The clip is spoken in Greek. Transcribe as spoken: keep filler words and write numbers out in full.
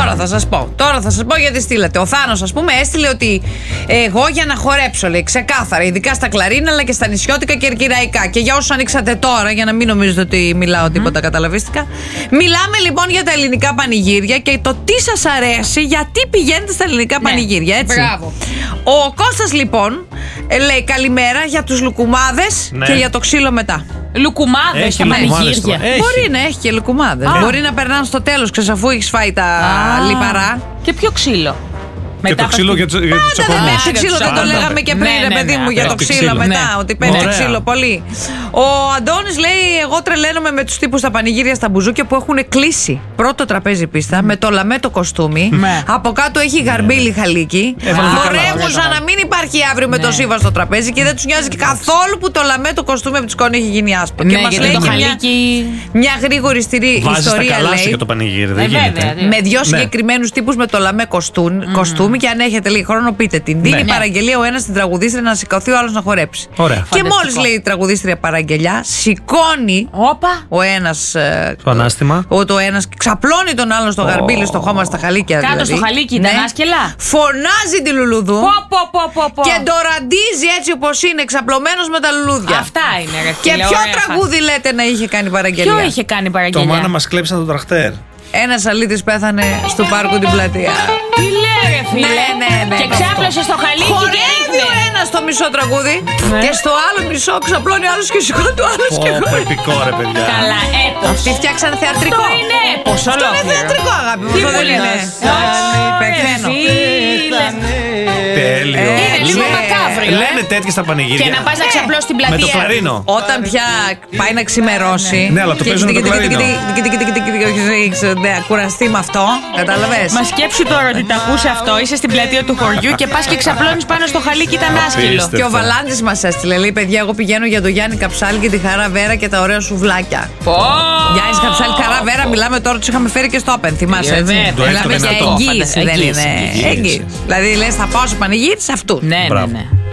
Τώρα θα σας πω. Τώρα θα σας πω γιατί στείλατε. Ο Θάνος, ας πούμε, έστειλε ότι εγώ για να χορέψω, λέει, ξεκάθαρα, ειδικά στα κλαρίνα αλλά και στα νησιώτικα και κυραϊκά. Και για όσους ανοίξατε τώρα, για να μην νομίζετε ότι μιλάω mm. τίποτα, καταλαβίστηκα. Μιλάμε λοιπόν για τα ελληνικά πανηγύρια και το τι σας αρέσει, γιατί πηγαίνετε στα ελληνικά ναι. πανηγύρια, έτσι. Μπράβο. Ο Κώστας λοιπόν λέει καλημέρα για τους λουκουμάδες ναι. και για το ξύλο μετά. Λουκουμάδες στα πανηγύρια. Μπορεί να έχει και λουκουμάδες. Μπορεί να περνάνε στο τέλος, ξέρεις, αφού έχεις φάει τα Α. λιπαρά. Και ποιο ξύλο? Και το ξύλο για τους τσακωμούς. Το ξύλο δεν το λέγαμε και πριν, ρε παιδί μου, για το ξύλο μετά. Ότι παίρνει ξύλο πολύ. Ο Αντώνης λέει: εγώ τρελαίνομαι με τους τύπους στα πανηγύρια στα μπουζούκια που έχουν κλείσει πρώτο τραπέζι πίστα με το λαμέτο κοστούμι. Από κάτω έχει γαρμπίλι χαλίκι. Χορεύουν σαν να μην υπάρχει αύριο με το σύμβα στο τραπέζι και δεν τους νοιάζει καθόλου που το λαμέτο κοστούμι από τη σκόνη έχει γίνει άσπρο. Και μας λέει μια γρήγορη ιστορία. Λέει το πανηγύρι, δεν γίνεται. Με δυο συγκεκριμένους τύπους με το λαμέ κοστούμι. Και αν έχετε λίγο χρόνο, πείτε την. Δίνει ναι. παραγγελία ο ένας στην τραγουδίστρια να σηκωθεί, ο άλλος να χορέψει. Ωραία. Και μόλις λέει η τραγουδίστρια παραγγελιά, σηκώνει Όπα. ο ένας. Το ανάστημα. Ο το ένας ξαπλώνει τον άλλον στο oh. γαρμπίλι, στο χώμα, στα χαλίκια. Κάτω δηλαδή. Στο χαλίκι, ναι. τα ανάσκελα. Φωνάζει τη λουλουδού. Πο, πο, πο, πο, πο. Και το ραντίζει έτσι όπως είναι, ξαπλωμένος με τα λουλούδια. Αυτά είναι, ρε φίλε. Και ποιο τραγούδι λέτε να είχε κάνει παραγγελία? Ποιο είχε κάνει παραγγελία? Το μάνα μας κλέψαν το τραχτέρ. Ένας αλήτης πέθανε στο πάρκο την πλατεία. Τι λέει, ρε φίλε? Ναι, ναι, ναι. Και ξάπλωσε στο χαλίκι. Χορεύει ο ένας στο μισό τραγούδι ναι. και στο άλλο μισό ξαπλώνει ο άλλος και σηκώνει το άλλο και χορεύει. Επικό, ρε παιδιά. Καλά, έπος. Αυτοί φτιάξαν θεατρικό. Αυτό είναι έπος. Αυτό είναι θεατρικό, αγάπη μου. Αυτό δεν είναι. Πεθαίνω. Τέλειο. Είναι λίγο μακάβριο. Λένε τέτοια στα πανηγύρια. Και να πας να ξαπλώσεις την πλατεία. Με το κλαρίνο. Όταν πια πάει να ξημερώσει. Ναι, αλλά το παίζουν με το κλαρίνο. Ναι, κουραστεί με αυτό, κατάλαβες. Μα σκέψου τώρα ότι τα ακούς αυτό, είσαι στην πλατεία του χωριού και πας και ξαπλώνεις πάνω στο χαλίκι ήταν άσχυλο. Και ο Βαλάντης μας έστειλε, λέει: παιδιά, εγώ πηγαίνω για τον Γιάννη Καψάλη και τη Χαρά Βέρα και τα ωραία σουβλάκια. Γιάννης Καψάλη, Χαρά Βέρα, μιλάμε τώρα, τους είχαμε φέρει και στο Open, θυμάσαι έτσι. Μιλάμε για εγγύηση, δεν είναι. Δηλαδή λες, θα πάω σε πανηγύρι σε αυτού. Ναι, ναι, ναι.